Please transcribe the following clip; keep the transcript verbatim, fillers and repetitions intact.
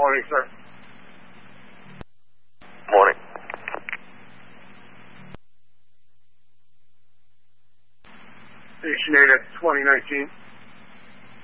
morning, sir. Morning. Station eight at twenty nineteen.